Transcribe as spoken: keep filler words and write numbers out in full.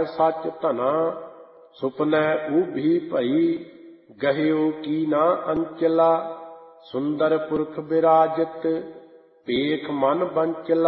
सच धना, सुपनै ऊभी भई, गह्यो की ना अंचला। सुंदर पुरख विराजित, पेख मन बंचला।